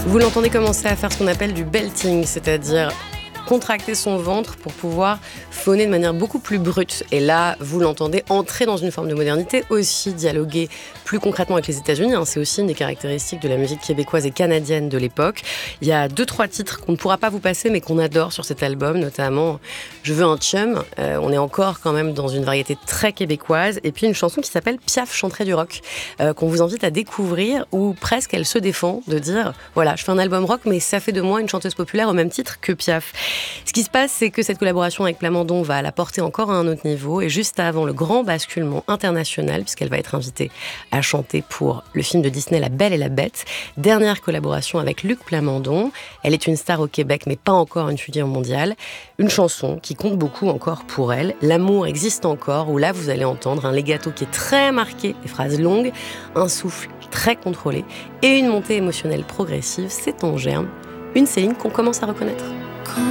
Vous l'entendez commencer à faire ce qu'on appelle du belting, c'est-à-dire contracter son ventre pour pouvoir phoner de manière beaucoup plus brute. Et là, vous l'entendez entrer dans une forme de modernité, aussi dialoguer plus concrètement avec les États-Unis. C'est aussi une des caractéristiques de la musique québécoise et canadienne de l'époque. Il y a 2-3 titres qu'on ne pourra pas vous passer, mais qu'on adore sur cet album, notamment « Je veux un chum ». On est encore quand même dans une variété très québécoise. Et puis une chanson qui s'appelle « Piaf chanterait du rock », qu'on vous invite à découvrir, où presque elle se défend de dire « Voilà, je fais un album rock, mais ça fait de moi une chanteuse populaire au même titre que Piaf ». Ce qui se passe, c'est que cette collaboration avec Plamondon va la porter encore à un autre niveau, et juste avant le grand basculement international, puisqu'elle va être invitée à chanter pour le film de Disney La Belle et la Bête, dernière collaboration avec Luc Plamondon. Elle est une star au Québec, mais pas encore une figure mondiale. Une chanson qui compte beaucoup encore pour elle. L'amour existe encore, où là vous allez entendre un legato qui est très marqué, des phrases longues, un souffle très contrôlé et une montée émotionnelle progressive. C'est en germe, une Céline qu'on commence à reconnaître.